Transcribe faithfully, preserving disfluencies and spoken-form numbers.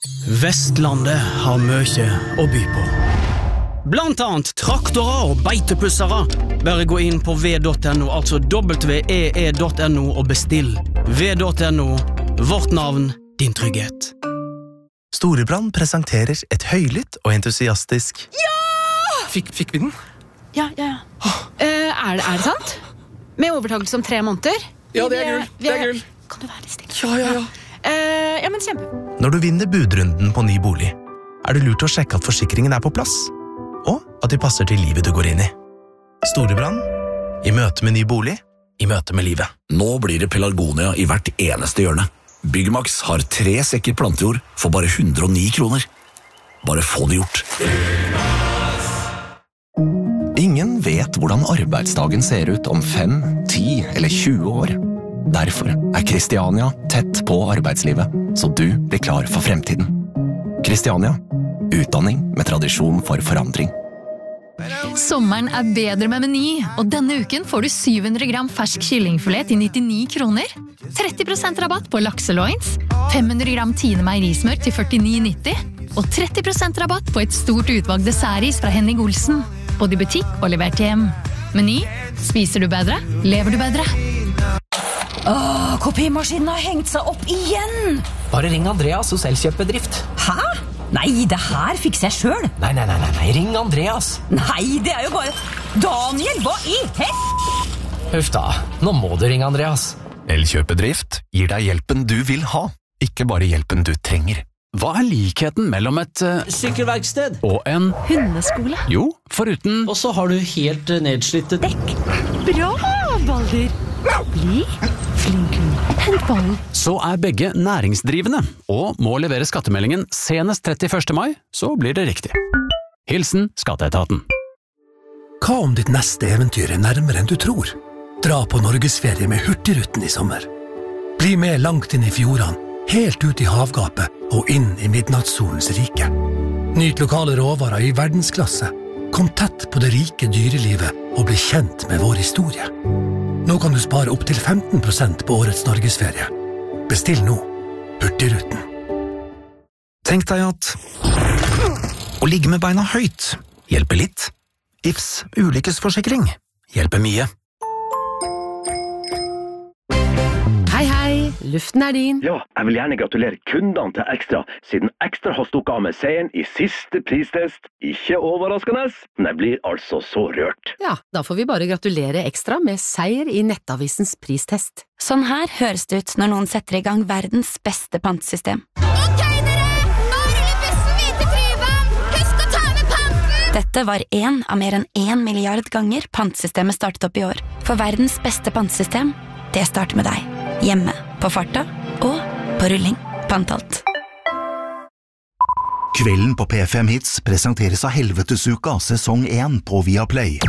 Vestlandet har mye å by på. Blant annet traktorer og beitepussere. Bare gå inn på v punktum no, altså w e e punktum no og bestill. v punktum no, vårt navn, din trygghet. Storebrand presenterer et høylytt og entusiastisk Ja! Fikk, fikk vi den? Ja, ja, ja. Uh, er, det, er det sant? Med overtakelse om tre måneder? Ja, det er gull. Det er gull. Kan du være litt stille? Ja, ja, ja. Uh, ja, men kjempe. Når du vinner budrunden på ny bolig, er det lurt å sjekke at forsikringen er på plass, og at de passer til livet du går inn i. Storebrand, i møte med ny bolig, i møte med livet. Nå blir det pelargonia i hvert eneste hjørne. Byggmax har tre sekker plantejord for bare hundre og ni kroner. Bare få det gjort. Ingen vet hvordan arbeidsdagen ser ut om fem, ti eller tjue år. Derfor er Kristiania tett på arbeidslivet, så du blir klar for fremtiden. Kristiania, utdanning med tradisjon for forandring. Sommeren er bedre med Meny, og denne uken får du syv hundre gram fersk kyllingfilet til nittini kroner, tretti prosent rabatt på lakseloins, fem hundre gram Tine meierismør til førtini nitti, og tretti prosent rabatt på et stort utvalg dessertis fra Henning Olsen, både i butikk og levert hjem. Meny, spiser du bedre, lever du bedre. Åh, kopimaskinen har hengt seg opp igjen! Bare ring Andreas hos Elkjøp-bedrift. Hæ? Nei, det her fikser jeg selv. Nei, nei, nei, nei, nei, ring Andreas. Nei, det er jo bare... Daniel, hva i hest? Huff da, nå må du ringe Andreas. Elkjøp-bedrift gir deg hjelpen du vil ha, ikke bare hjelpen du trenger. Hva er likheten mellom et uh, Sykkelverksted og en hundeskole? Jo, foruten... Og så har du helt uh, nedslitt dekk. Bra, Balder! Bli flink, hent ballen. Så er begge næringsdrivende, og må levere skattemeldingen senest trettiførste mai, så blir det riktig. Hilsen Skatteetaten. Hva om ditt neste eventyr er nærmere enn du tror? Dra på Norgesferie med Hurtigruten i sommer. Bli med langt inn i fjordene, helt ut i havgapet og inn i midnattssolens rike. Nyt lokale råvarer i verdensklasse. Kom tett på det rike dyrelivet og bli kjent med vår historie. Nå kan du spare opp til femten prosent på årets Norgesferie. Bestill nå. Hurtigruten. Tenk deg at å ligge med beina høyt hjelper litt. I F S ulykkesforsikring hjelper mye. Hei, hei, luften er din. Ja, jeg vil gjerne gratulere kundene til Ekstra, siden Ekstra har stukket av med seieren i siste pristest. Ikke overraskende, men jeg blir altså så rørt. Ja, da får vi bare gratulere Ekstra med seier i Nettavisens pristest. Sånn her høres det ut når noen setter i gang verdens beste pantesystem. Ok dere, nå ruller bussen videre til Tryvann. Husk å ta med panten! Dette var en av mer enn en milliard ganger pantesystemet startet opp i år. For verdens beste pantesystem, det starter med deg. Hjemme, på farta og på rulling. Pantalt. Kvelden på P fem Hits presenteres av Helvetesuka sesong én på Viaplay.